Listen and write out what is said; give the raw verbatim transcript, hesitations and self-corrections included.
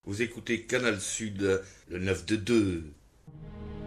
Vous écoutez Canal Sud, le neuf de deux.